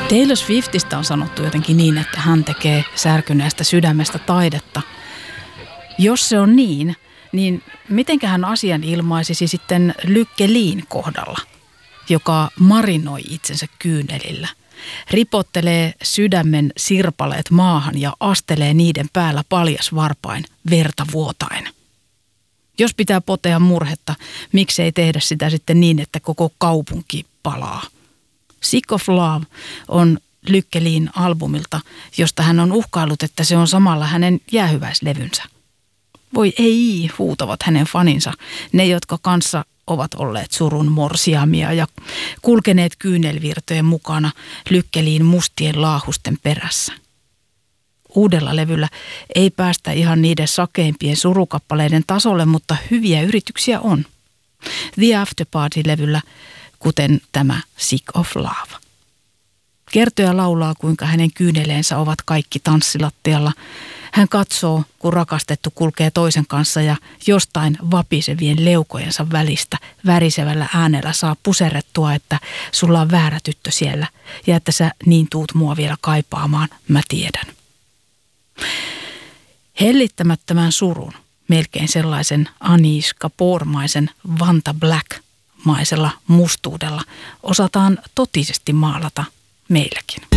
Taylor Swiftistä on sanottu jotenkin niin, että hän tekee särkyneestä sydämestä taidetta. Jos se on niin mitenköhän asian ilmaisisi sitten Lykke Liin kohdalla, joka marinoi itsensä kyynelillä, ripottelee sydämen sirpaleet maahan ja astelee niiden päällä paljasvarpain verta vuotain. Jos pitää potea murhetta, miksei tehdä sitä sitten niin, että koko kaupunki palaa. Sick of Love on Lykke Liin albumilta, josta hän on uhkaillut, että se on samalla hänen jäähyväislevynsä. Voi ei, huutavat hänen faninsa, ne jotka kanssa ovat olleet surun morsiamia ja kulkeneet kyynelvirtojen mukana Lykke Liin mustien laahusten perässä. Uudella levyllä ei päästä ihan niiden sakeimpien surukappaleiden tasolle, mutta hyviä yrityksiä on. The After Party-levyllä, kuten tämä Sick of Love. Kertoja laulaa, kuinka hänen kyyneleensä ovat kaikki tanssilattialla. Hän katsoo, kun rakastettu kulkee toisen kanssa ja jostain vapisevien leukojensa välistä värisevällä äänellä saa puserrettua, että sulla on väärä tyttö siellä ja että sä niin tuut mua vielä kaipaamaan, mä tiedän. Hellittämättömän surun, melkein sellaisen Anish Kapoor-maisen Vanta Black-maisella mustuudella osataan totisesti maalata meilläkin.